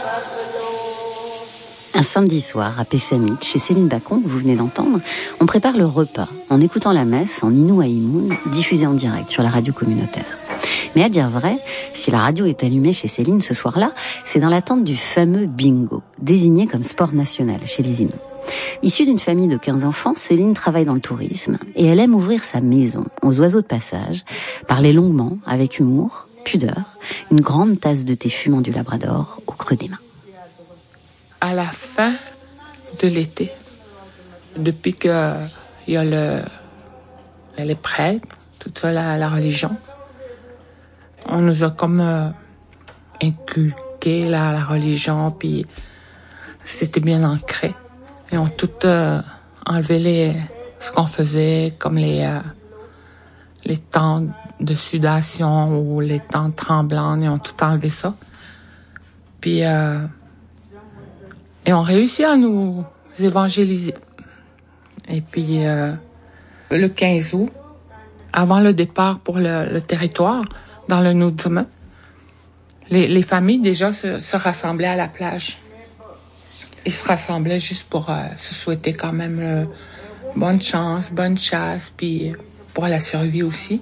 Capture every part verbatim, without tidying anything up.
Un samedi soir, à Pessamit, chez Céline Bacon, que vous venez d'entendre, on prépare le repas en écoutant la messe en Inou Aïmoun, diffusée en direct sur la radio communautaire. Mais à dire vrai, si la radio est allumée chez Céline ce soir-là, c'est dans l'attente du fameux bingo, désigné comme sport national chez les Inuits. Issue d'une famille de quinze enfants, Céline travaille dans le tourisme et elle aime ouvrir sa maison aux oiseaux de passage, parler longuement, avec humour, pudeur, une grande tasse de thé fumant du Labrador au creux des mains. À la fin de l'été, depuis qu'il y a le, les prêtres, tout ça, la, la religion, on nous a comme euh, inculqué la, la religion, puis c'était bien ancré. Ils ont tout euh, enlevé les, ce qu'on faisait, comme les, euh, les temps de sudation ou les temps tremblants, ils ont tout enlevé ça. Puis, euh, ils ont réussi à nous évangéliser. Et puis, euh, le quinze août, avant le départ pour le, le territoire, dans le Nudzumet, les, les familles déjà se, se rassemblaient à la plage. Ils se rassemblaient juste pour euh, se souhaiter quand même euh, bonne chance, bonne chasse, puis pour la survie aussi.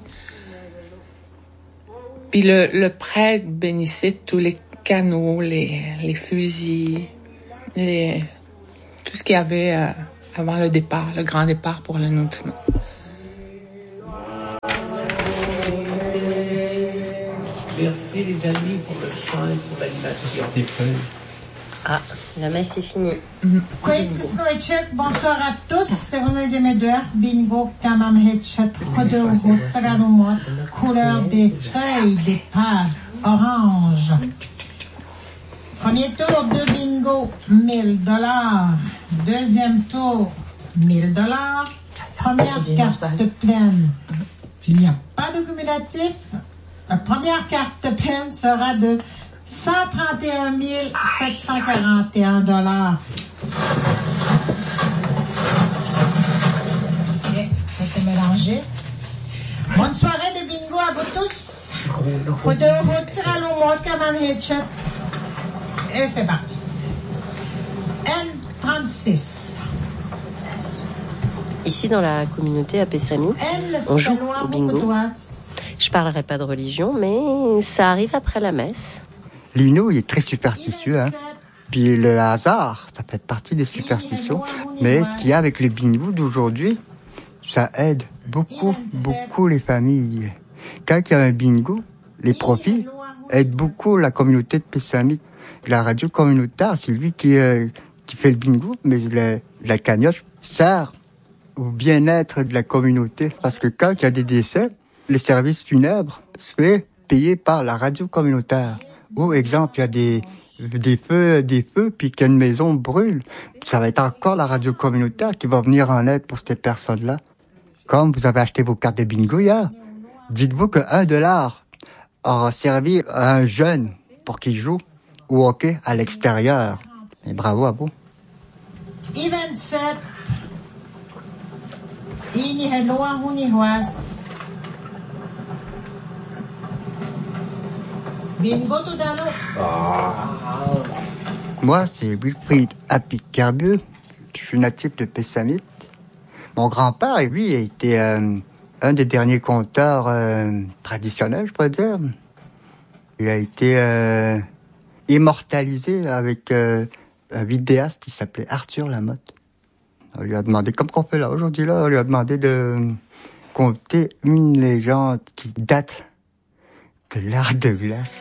Puis le, le prêtre bénissait tous les canots, les, les fusils, les, tout ce qu'il y avait euh, avant le départ, le grand départ pour le Nudzumet. Merci les amis pour le chant et pour l'animation. Ah, la messe est finie. Bonsoir à tous. C'est René Médeur, Bingo, Kamam Hetchet, Rodoro, Tsagalomot, couleur des feuilles, des pages, orange. Premier tour de bingo, mille dollars. Deuxième tour, mille dollars. Première carte pleine. Il n'y a pas de cumulatif. La première carte pleine sera de cent trente et un mille sept cent quarante et un dollars. Ok, ça s'est mélangé. Bonne soirée de bingo à vous tous. Et c'est parti. M trente-six. Ici, dans la communauté à Pessamit, on joue au bingo. Je parlerai pas de religion, mais ça arrive après la messe. L'Inou, il est très superstitieux, hein. Puis le hasard, ça fait partie des superstitions. Mais ce qu'il y a avec le bingo d'aujourd'hui, ça aide beaucoup, beaucoup les familles. Quand il y a un bingo, les profits aident beaucoup la communauté de Pessamit. La radio communautaire, c'est lui qui, euh, qui fait le bingo, mais le, la cagnotte sert au bien-être de la communauté. Parce que quand il y a des décès, les services funèbres sont payés par la radio communautaire. Ou, exemple, il y a des, des feux, des feux, puis qu'une maison brûle. Ça va être encore la radio communautaire qui va venir en aide pour ces personnes-là. Comme vous avez acheté vos cartes de bingo hier, dites-vous que un dollar aura servi à un jeune pour qu'il joue au hockey à l'extérieur. Et bravo à vous. I vingt-sept. Ini Henoa Hunihuas. Bingo tout à l'heure. Moi, c'est Wilfried Apicarbeux. Je suis natif de Pessamit. Mon grand-père, lui, a été euh, un des derniers conteurs euh, traditionnels, je pourrais dire. Il a été euh, immortalisé avec euh, un vidéaste qui s'appelait Arthur Lamotte. On lui a demandé, comme qu'on fait là aujourd'hui, là, on lui a demandé de conter une légende qui date de l'art de glace.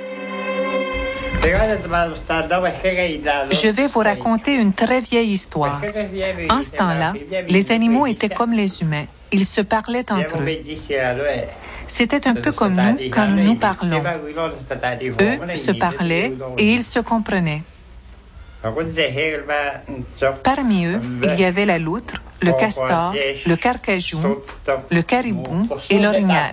Je vais vous raconter une très vieille histoire. En ce temps-là, les animaux étaient comme les humains. Ils se parlaient entre eux. C'était un peu comme nous quand nous nous parlons. Eux se parlaient et ils se comprenaient. Parmi eux, il y avait la loutre, le castor, le carcajou, le caribou et l'orignal.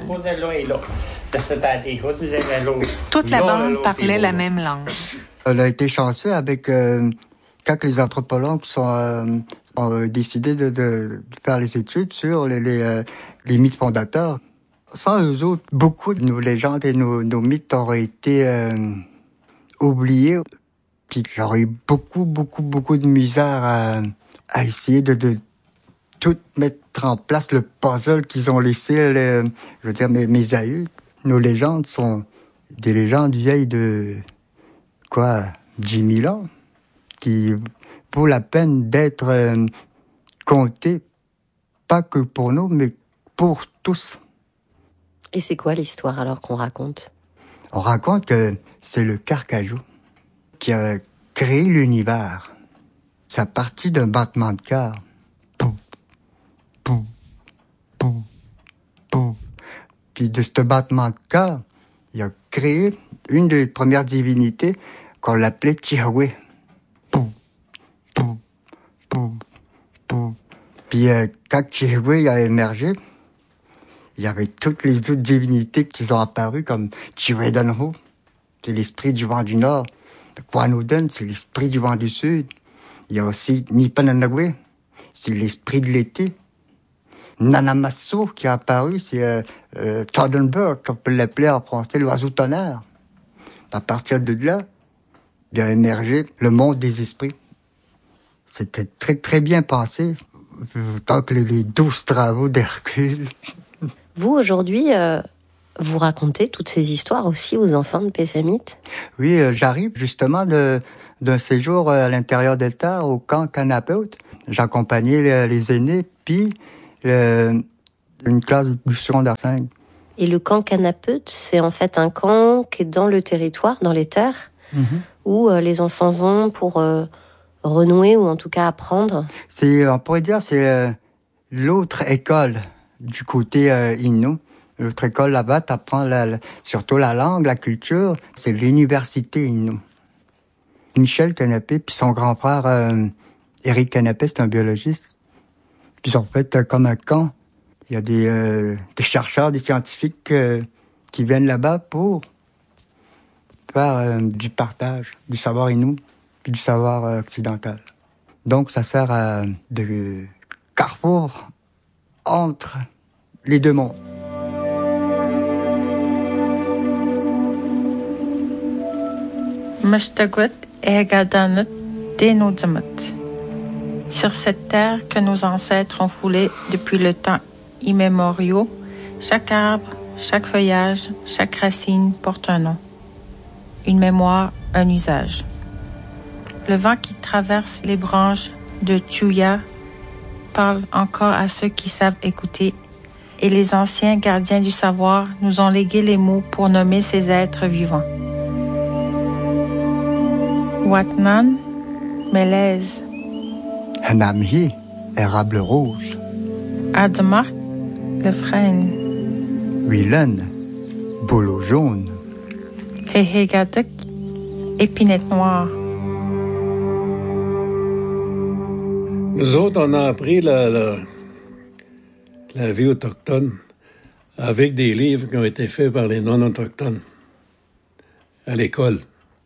Toute la bande parlait la même langue. On a été chanceux avec euh, quand les anthropologues sont, euh, ont décidé de, de, de faire les études sur les, les, euh, les mythes fondateurs. Sans eux autres, beaucoup de nos légendes et nos, nos mythes auraient été euh, oubliés. Puis j'aurais eu beaucoup, beaucoup, beaucoup de misère à, à essayer de, de tout mettre en place, le puzzle qu'ils ont laissé, le, je veux dire, mes, mes aïeux. Nos légendes sont des légendes vieilles de, quoi, dix mille ans, qui vaut la peine d'être euh, contées, pas que pour nous, mais pour tous. Et c'est quoi l'histoire alors qu'on raconte? On raconte que c'est le Carcajou qui a créé l'univers. Ça partit d'un battement de cœur. Pouf, pouf, pouf, pouf. Puis de ce battement de cœur, il a créé une des premières divinités qu'on l'appelait Tihwe. Pouf, pouf, pouf, pouf. Puis euh, quand Tihwe a émergé, il y avait toutes les autres divinités qui sont apparues, comme Chiwedanho, c'est l'esprit du vent du nord. Kwanoden, c'est l'esprit du vent du sud. Il y a aussi Nipananagwe, c'est l'esprit de l'été. Nanamasso qui est apparu, c'est euh, euh, Todenberg, qu'on peut l'appeler en français l'oiseau tonnerre. À partir de là, il a émergé le monde des esprits. C'était très très bien pensé, tant que les, les douze travaux d'Hercule. Vous, aujourd'hui, euh, vous racontez toutes ces histoires aussi aux enfants de Pessamit? Oui, euh, j'arrive justement de, d'un séjour à l'intérieur des terres au camp Canapeute. J'accompagnais les, les aînés, puis le, une classe du secondaire cinq. Et le camp Canapeute, c'est en fait un camp qui est dans le territoire, dans les terres, mm-hmm. où euh, les enfants vont pour euh, renouer ou en tout cas apprendre. C'est, on pourrait dire, c'est euh, l'autre école du côté euh, Innu. L'autre école là-bas, t'apprends la, la, surtout la langue, la culture. C'est l'université Innu. Michel Canapé, puis son grand-frère euh, Éric Canapé, c'est un biologiste. Puis ils ont fait euh, comme un camp. Il y a des, euh, des chercheurs, des scientifiques euh, qui viennent là-bas pour faire euh, du partage, du savoir Innu, puis du savoir euh, occidental. Donc ça sert à de carrefour entre les deux mondes. Sur cette terre que nos ancêtres ont foulée depuis le temps immémoriaux, chaque arbre, chaque feuillage, chaque racine porte un nom, une mémoire, un usage. Le vent qui traverse les branches de Tuya parle encore à ceux qui savent écouter, et les anciens gardiens du savoir nous ont légué les mots pour nommer ces êtres vivants. Watnan, mélèze. Hanamhi, érable rouge. Admark, le frêne. Wilen, bouleau jaune. Hehegatuk, épinette noire. Nous autres, on a appris la, la, la vie autochtone avec des livres qui ont été faits par les non-autochtones à l'école.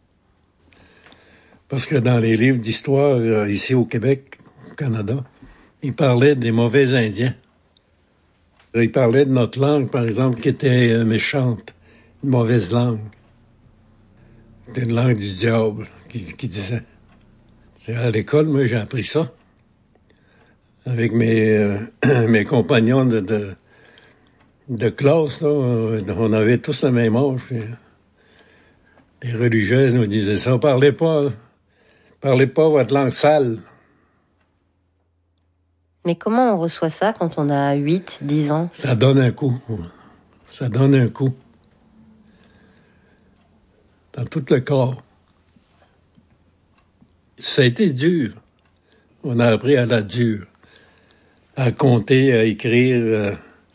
Parce que dans les livres d'histoire, euh, ici au Québec, au Canada, ils parlaient des mauvais Indiens. Ils parlaient de notre langue, par exemple, qui était euh, méchante, une mauvaise langue. C'était une langue du diable, qui, qui disait. C'est à l'école, moi, j'ai appris ça. Avec mes, euh, mes compagnons de, de, de classe, là, on avait tous le même âge. Puis, les religieuses nous disaient ça. Parlez pas, parlez pas votre langue sale. Mais comment on reçoit ça quand on a huit, dix ans? Ça donne un coup. Ça donne un coup. Dans tout le corps. Ça a été dur. On a appris à la dure. À compter, à écrire, euh,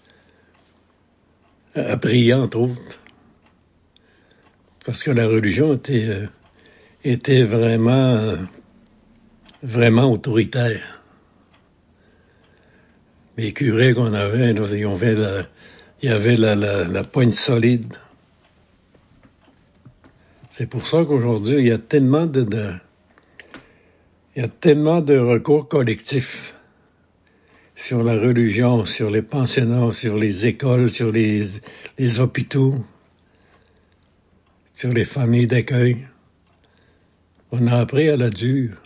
à prier, entre autres. Parce que la religion était, euh, était vraiment, euh, vraiment autoritaire. Les curés qu'on avait, là, ils ont fait la, il y avait la, la, la poigne solide. C'est pour ça qu'aujourd'hui, il y a tellement de, de il y a tellement de recours collectifs sur la religion, sur les pensionnats, sur les écoles, sur les, les hôpitaux, sur les familles d'accueil. On a appris à la dure.